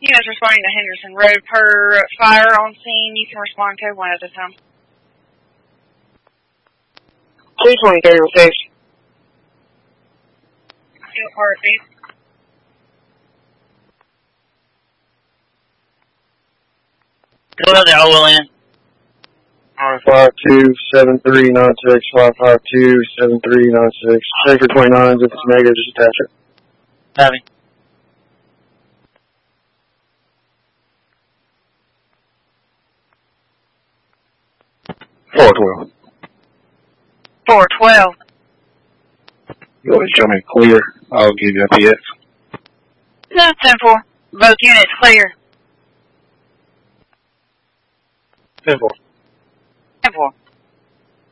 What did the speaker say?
You guys responding to Henderson Road per fire on scene. You can respond code 1 at a time. 223 received. Heartbeat. Go ahead, y'all will in. 552-7396, 552-7396. Check for 29s. If it's negative, just attach it. Copy. $412. 412. You always tell me to clear. I'll give you a PX. No, 10-4. Both units clear. 10-4. 10-4.